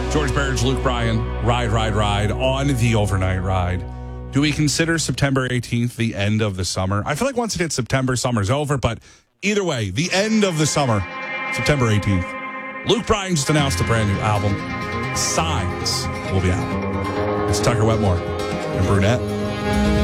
George Barrage, Luke Bryan, Ride on the overnight ride. Do we consider September 18th the end of the summer? I feel like once it hits September, summer's over, but either way, the end of the summer, September 18th. Luke Bryan just announced a brand new album. Signs will be out. It's Tucker Wetmore and Brunette.